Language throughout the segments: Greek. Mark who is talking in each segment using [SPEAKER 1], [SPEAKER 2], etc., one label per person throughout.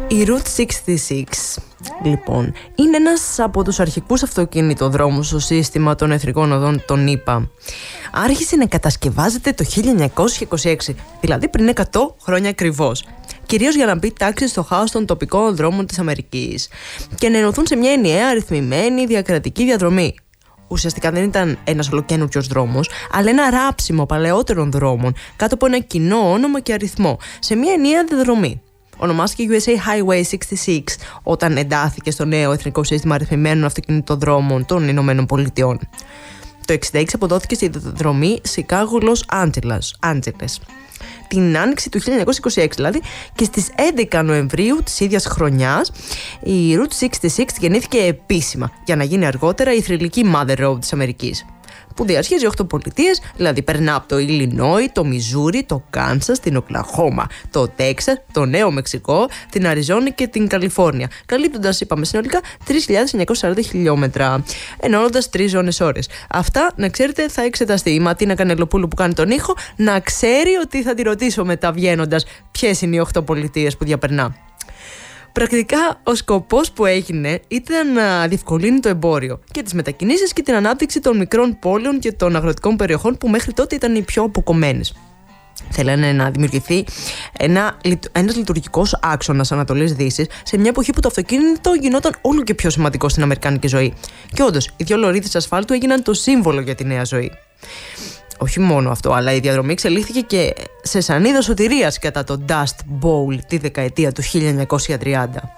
[SPEAKER 1] Η Route 66, λοιπόν, είναι ένας από τους αρχικούς αυτοκινητοδρόμους στο σύστημα των εθνικών οδών των ΗΠΑ. Άρχισε να κατασκευάζεται το 1926, δηλαδή πριν 100 χρόνια ακριβώς. Κυρίως για να μπει τάξη στο χάος των τοπικών δρόμων της Αμερικής και να ενωθούν σε μια ενιαία αριθμημένη διακρατική διαδρομή. Ουσιαστικά δεν ήταν ένας ολοκαίνουργιος δρόμος, αλλά ένα ράψιμο παλαιότερων δρόμων κάτω από ένα κοινό όνομα και αριθμό, σε μια ενιαία διαδρομή. Ονομάστηκε USA Highway 66 όταν εντάχθηκε στο νέο εθνικό σύστημα αριθμημένων αυτοκινητοδρόμων των Ηνωμένων Πολιτειών. Το 1966 αποδόθηκε στη διαδρομή Σικάγο-Λος Άντζελες. Την άνοιξη του 1926 δηλαδή, και στις 11 Νοεμβρίου της ίδιας χρονιάς η Route 66 γεννήθηκε επίσημα για να γίνει αργότερα η θρυλική Mother Road της Αμερικής, που διασχίζει 8 πολιτείες, δηλαδή περνά από το Ιλινόι, το Μιζούρι, το Κάνσας, την Οκλαχώμα, το Τέξας, το Νέο Μεξικό, την Αριζόνη και την Καλιφόρνια, καλύπτοντας, είπαμε συνολικά, 3.940 χιλιόμετρα, ενώνοντας 3 ζώνες ώρες. Αυτά, να ξέρετε, θα εξεταστεί. Η Ματίνα Κανελοπούλου που κάνει τον ήχο, να ξέρει ότι θα τη ρωτήσω μετά βγαίνοντας ποιες είναι οι 8 πολιτείες που διαπερνά. Πρακτικά, ο σκοπός που έγινε ήταν να διευκολύνει το εμπόριο και τις μετακινήσεις και την ανάπτυξη των μικρών πόλεων και των αγροτικών περιοχών που μέχρι τότε ήταν οι πιο αποκομμένες. Θέλανε να δημιουργηθεί ένας λειτουργικός άξονας Ανατολής-Δύσης σε μια εποχή που το αυτοκίνητο γινόταν όλο και πιο σημαντικό στην αμερικάνικη ζωή. Και όντως, οι 2 λωρίδες ασφάλτου έγιναν το σύμβολο για τη νέα ζωή. Όχι μόνο αυτό, αλλά η διαδρομή εξελίχθηκε και σε σανίδα σωτηρίας κατά το Dust Bowl τη δεκαετία του 1930.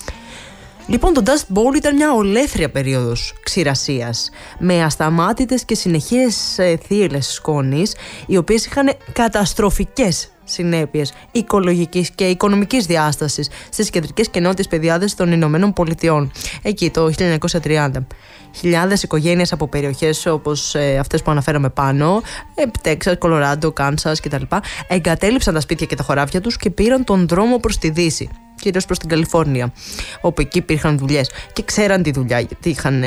[SPEAKER 1] Λοιπόν, το Dust Bowl ήταν μια ολέθρια περίοδος ξηρασίας, με ασταμάτητες και συνεχείς θύελλες σκόνης, οι οποίες είχαν καταστροφικές συνέπειες οικολογικής και οικονομικής διάστασης στις κεντρικές και νότιες πεδιάδες των Ηνωμένων Πολιτειών, εκεί το 1930. Χιλιάδες οικογένειες από περιοχές όπως αυτές που αναφέραμε πάνω, Τέξας, Κολοράντο, Κάνσας κτλ., εγκατέλειψαν τα σπίτια και τα χωράφια τους και πήραν τον δρόμο προς τη Δύση, κυρίως προς την Καλιφόρνια, όπου εκεί υπήρχαν δουλειές και ξέραν τη δουλειά γιατί είχαν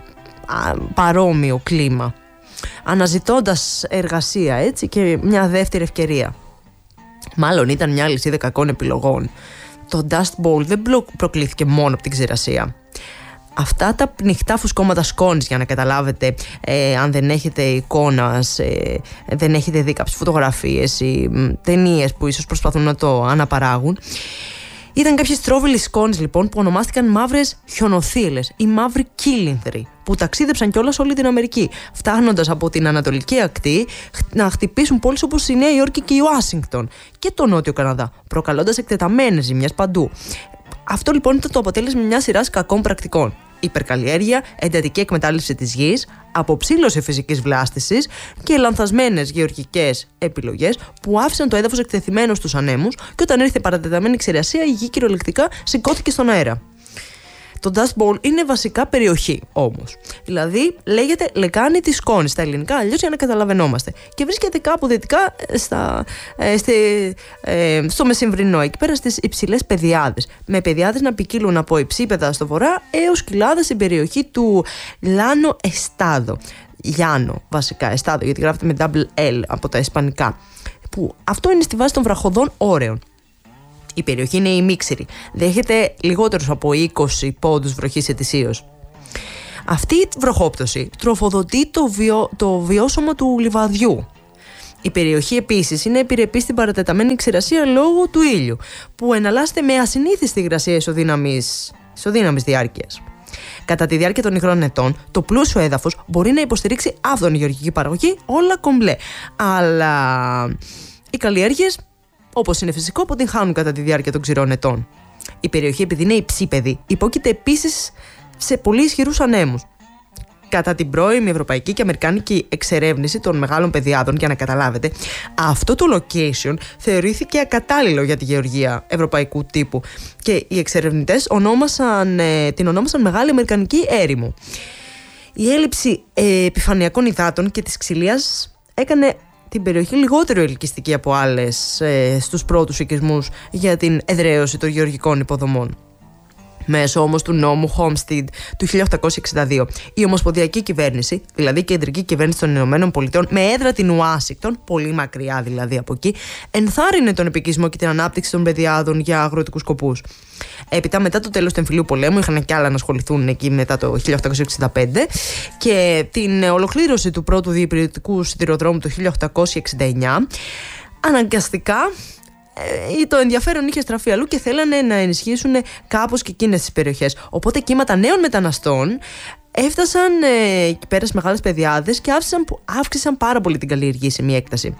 [SPEAKER 1] παρόμοιο κλίμα, αναζητώντας εργασία, έτσι, και μια δεύτερη ευκαιρία. Μάλλον ήταν μια λυσίδα κακών επιλογών. Το Dust Bowl δεν προκλήθηκε μόνο από την ξηρασία. Αυτά τα πνιχτά φουσκώματα σκόνης, για να καταλάβετε, αν δεν έχετε εικόνα, δεν έχετε δει κάποιες φωτογραφίες ή ταινίες που ίσως προσπαθούν να το αναπαράγουν, ήταν κάποιες στρόβιλες σκόνης λοιπόν που ονομάστηκαν μαύρες χιονοθύελλες ή μαύροι κύλινθροι, που ταξίδεψαν κιόλας όλη την Αμερική, φτάνοντας από την Ανατολική Ακτή να χτυπήσουν πόλεις όπως η Νέα Υόρκη και η Ουάσιγκτον και το Νότιο Καναδά, προκαλώντας εκτεταμένες ζημιές παντού. Αυτό λοιπόν ήταν το αποτέλεσμα μιας σειράς κακών πρακτικών. Υπερκαλλιέργεια, εντατική εκμετάλλευση της γης, αποψήλωση φυσικής βλάστησης και λανθασμένες γεωργικές επιλογές που άφησαν το έδαφος εκτεθειμένο στους ανέμους, και όταν ήρθε παρατεταμένη ξηρασία, η γη κυριολεκτικά σηκώθηκε στον αέρα. Το Dust Bowl είναι βασικά περιοχή όμως. Δηλαδή λέγεται λεκάνη της σκόνης στα ελληνικά, αλλιώς για να καταλαβαίνόμαστε. Και βρίσκεται κάπου δυτικά στο Μεσημβρινό, εκεί πέρα στις υψηλές πεδιάδες. Με πεδιάδες να ποικίλουν από υψίπεδα στο βορρά έως κοιλάδες στην περιοχή του Λάνο Εστάδο. Λιάνο βασικά, Εστάδο, γιατί γράφεται με double L από τα ισπανικά. Που αυτό είναι στη βάση των βραχωδών όρεων. Η περιοχή είναι ημίξηρη. Δέχεται λιγότερους από 20 πόντους βροχής ετησίως. Αυτή η βροχόπτωση τροφοδοτεί το βιώσιμο του λιβαδιού. Η περιοχή επίσης είναι επιρρεπή στην παρατεταμένη ξηρασία λόγω του ήλιου, που εναλλάσσεται με ασυνήθιστη υγρασία ισοδύναμης διάρκειας. Κατά τη διάρκεια των υγρών ετών, το πλούσιο έδαφος μπορεί να υποστηρίξει άφθονη γεωργική παραγωγή, όλα κομπλέ. Αλλά οι καλλιέργειες, όπως είναι φυσικό, αποτυγχάνουν κατά τη διάρκεια των ξηρών ετών. Η περιοχή, επειδή είναι υψίπεδη, υπόκειται επίσης σε πολύ ισχυρούς ανέμους. Κατά την πρώιμη ευρωπαϊκή και αμερικάνικη εξερεύνηση των μεγάλων πεδιάδων, για να καταλάβετε, αυτό το location θεωρήθηκε ακατάλληλο για τη γεωργία ευρωπαϊκού τύπου και οι εξερευνητές την ονόμασαν Μεγάλη Αμερικανική Έρημο. Η έλλειψη επιφανειακών υδάτων και της ξυλίας έκανε την περιοχή λιγότερο ελκυστική από άλλες στους πρώτους οικισμούς για την εδραίωση των γεωργικών υποδομών. Μέσω όμως του νόμου Homestead του 1862, η ομοσπονδιακή κυβέρνηση, δηλαδή η κεντρική κυβέρνηση των Ηνωμένων Πολιτειών, με έδρα την Ουάσιγκτον, πολύ μακριά δηλαδή από εκεί, ενθάρρυνε τον επικισμό και την ανάπτυξη των παιδιάδων για αγροτικούς σκοπούς. Έπειτα, μετά το τέλος του εμφυλίου πολέμου, είχαν κι άλλα να ασχοληθούν εκεί μετά το 1865, και την ολοκλήρωση του πρώτου διυπηρετικού σιδηροδρόμου το 1869, αναγκαστικά το ενδιαφέρον είχε στραφεί αλλού και θέλανε να ενισχύσουν κάπως και εκείνες τις περιοχές. Οπότε κύματα νέων μεταναστών έφτασαν εκεί πέρα στις μεγάλες πεδιάδες και αύξησαν πάρα πολύ την καλλιεργήσιμη έκταση.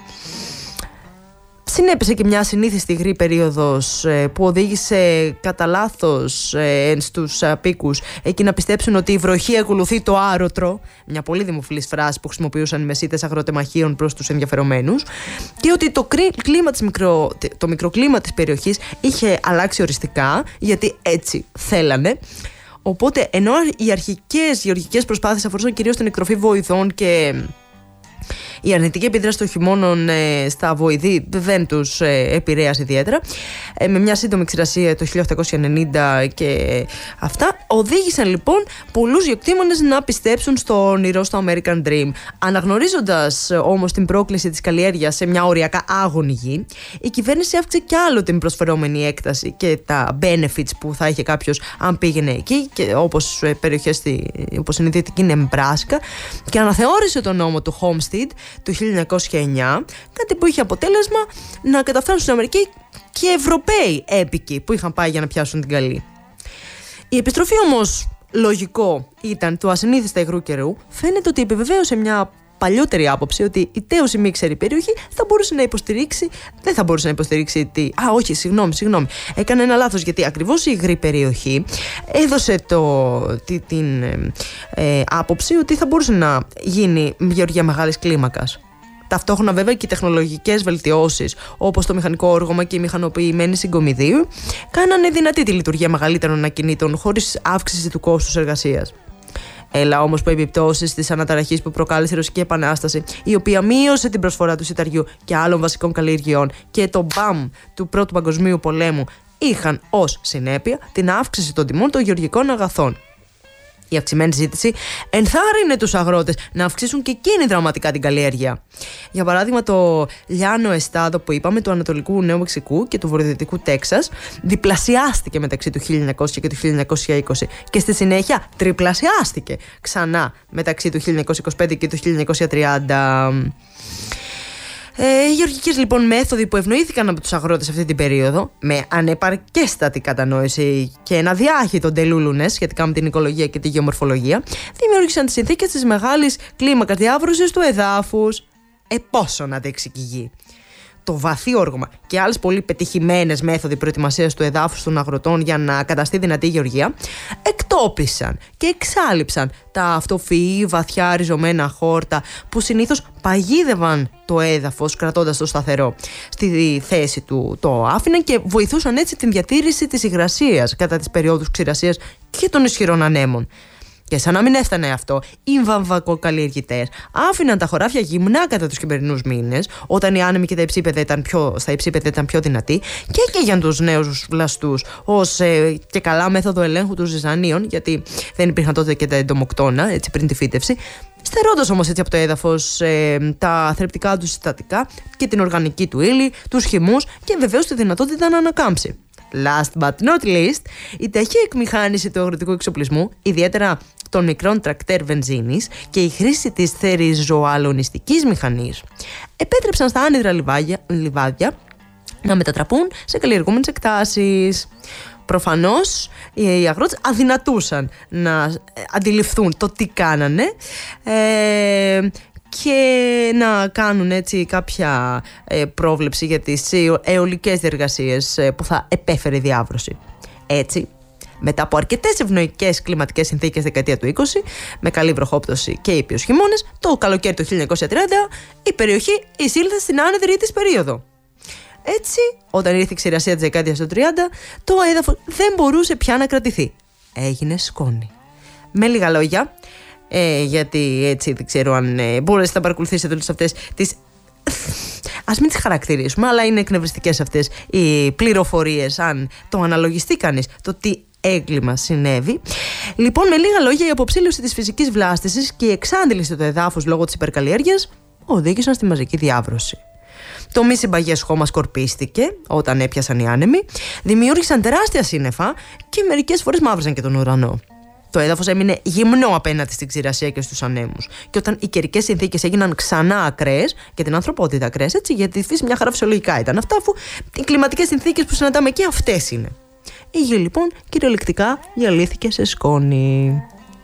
[SPEAKER 1] Συνέπεσε και μια συνήθιστη υγρή περίοδος που οδήγησε κατά λάθος στους απίκους εκεί να πιστέψουν ότι η βροχή ακολουθεί το άρωτρο, μια πολύ δημοφιλής φράση που χρησιμοποιούσαν οι μεσίτες αγροτεμαχίων προς τους ενδιαφερομένους, και ότι το μικροκλίμα της περιοχής είχε αλλάξει οριστικά, γιατί έτσι θέλανε. Οπότε, ενώ οι αρχικές γεωργικές προσπάθειες αφορούσαν κυρίως την εκτροφή βοηδών και η αρνητική επίδραση των χειμώνων στα βοηδή δεν τους επηρέασε ιδιαίτερα, με μια σύντομη ξηρασία το 1890 και αυτά, οδήγησαν λοιπόν πολλούς γεωκτήμονες να πιστέψουν στο όνειρο, στο American Dream. Αναγνωρίζοντας όμως την πρόκληση της καλλιέργειας σε μια οριακά άγονη γη, η κυβέρνηση αύξησε κι άλλο την προσφερόμενη έκταση και τα benefits που θα είχε κάποιος αν πήγαινε εκεί, και όπως περιοχές όπως είναι η Δυτική Νεμπράσκα, και αναθεώρησε τον νόμο του Homestead του 1909, κάτι που είχε αποτέλεσμα να καταφτάνουν στην Αμερική και Ευρωπαίοι έπικοι που είχαν πάει για να πιάσουν την καλή. Η επιστροφή όμως, λογικό ήταν, του ασυνήθιστα υγρού καιρού, φαίνεται ότι επιβεβαίωσε μια παλιότερη άποψη ότι η τέως ημίξερη περιοχή δεν θα μπορούσε να υποστηρίξει συγγνώμη. Έκανε ένα λάθος, γιατί ακριβώς η υγρή περιοχή έδωσε την άποψη ότι θα μπορούσε να γίνει γεωργία μεγάλης κλίμακας. Ταυτόχρονα, βέβαια, και οι τεχνολογικές βελτιώσεις, όπως το μηχανικό όργωμα και η μηχανοποιημένη συγκομιδή, κάνανε δυνατή τη λειτουργία μεγαλύτερων ακινήτων χωρίς αύξηση του κόστους εργασίας. Έλα όμως που οι επιπτώσεις της αναταραχής που προκάλεσε η Ρωσική Επανάσταση, η οποία μείωσε την προσφορά του σιταριού και άλλων βασικών καλλιεργειών, και το μπαμ του Πρώτου Παγκοσμίου Πολέμου είχαν ως συνέπεια την αύξηση των τιμών των γεωργικών αγαθών. Η αυξημένη ζήτηση ενθάρρυνε τους αγρότες να αυξήσουν και εκείνοι δραματικά την καλλιέργεια. Για παράδειγμα, το Llano Estado που είπαμε, του Ανατολικού Νέου Μεξικού και του Βορειοδυτικού Τέξας, διπλασιάστηκε μεταξύ του 1900 και του 1920 και στη συνέχεια τριπλασιάστηκε ξανά μεταξύ του 1925 και του 1930. Οι γεωργικές λοιπόν μέθοδοι που ευνοήθηκαν από τους αγρότες αυτή την περίοδο, με ανεπαρκέστατη κατανόηση και ένα διάχυτο ντελούλουνες σχετικά με την οικολογία και τη γεωμορφολογία, δημιούργησαν τις συνθήκες της μεγάλης κλίμακας διάβρωσης του εδάφους. Πόσο να αντέξει η γη. Το βαθύ όργωμα και άλλες πολύ πετυχημένες μέθοδοι προετοιμασίας του εδάφους των αγροτών για να καταστεί δυνατή η γεωργία εκτόπισαν και εξάλειψαν τα αυτοφυή βαθιά ριζωμένα χόρτα που συνήθως παγίδευαν το έδαφος κρατώντας το σταθερό στη θέση του, το άφηναν και βοηθούσαν έτσι την διατήρηση της υγρασίας κατά τις περιόδους ξηρασίας και των ισχυρών ανέμων. Και σαν να μην έφτανε αυτό, οι βαμβακοκαλλιεργητές άφηναν τα χωράφια γυμνά κατά τους χειμερινούς μήνες, όταν οι άνεμοι και τα υψίπεδα ήταν πιο δυνατοί, και για τους νέους βλαστούς, ως και καλά μέθοδο ελέγχου των ζυζανίων, γιατί δεν υπήρχαν τότε και τα εντομοκτώνα, έτσι, πριν τη φύτευση, στερώντας όμως έτσι από το έδαφος τα θρεπτικά του συστατικά και την οργανική του ύλη, τους χυμούς και βεβαίως τη δυνατότητα να ανακάμψει. Last but not least, η ταχεία εκμηχάνηση του αγροτικού εξοπλισμού, ιδιαίτερα των μικρών τρακτέρ βενζίνης, και η χρήση της θεριζοαλωνιστικής μηχανής επέτρεψαν στα άνυδρα λιβάδια να μετατραπούν σε καλλιεργούμενες εκτάσεις. Προφανώς οι αγρότες αδυνατούσαν να αντιληφθούν το τι κάνανε και να κάνουν έτσι κάποια πρόβλεψη για τις αιωλικές διεργασίες που θα επέφερε η διάβρωση. Έτσι, μετά από αρκετές ευνοϊκές κλιματικές συνθήκες δεκαετία του 20, με καλή βροχόπτωση και ήπιους χειμώνες, το καλοκαίρι του 1930 η περιοχή εισήλθε στην άνεδρη της περίοδο. Έτσι, όταν ήρθε η ξηρασία της δεκαετίας του 30, το έδαφος δεν μπορούσε πια να κρατηθεί. Έγινε σκόνη. Με λίγα λόγια, γιατί έτσι δεν ξέρω αν μπορέσετε να παρακολουθήσετε όλες αυτές τις, ας μην τις χαρακτηρίσουμε, αλλά είναι εκνευριστικές αυτές οι πληροφορίες, αν το αναλογιστεί κανείς, το τι έγκλημα συνέβη. Λοιπόν, με λίγα λόγια, η αποψήλωση της φυσικής βλάστησης και η εξάντληση του εδάφους λόγω της υπερκαλλιέργειας οδήγησαν στη μαζική διάβρωση. Το μη συμπαγές χώμα σκορπίστηκε όταν έπιασαν οι άνεμοι, δημιούργησαν τεράστια σύννεφα και μερικές φορές μαύρησαν και τον ουρανό. Το έδαφος έμεινε γυμνό απέναντι στην ξηρασία και στους ανέμους. Και όταν οι καιρικές συνθήκες έγιναν ξανά ακραίες, και την ανθρωπότητα ακραίες, έτσι, γιατί τη φύση μια χαρά φυσιολογικά ήταν αυτά, αφού οι κλιματικές συνθήκες που συναντάμε και αυτές είναι. Η γη λοιπόν κυριολεκτικά διαλύθηκε σε σκόνη.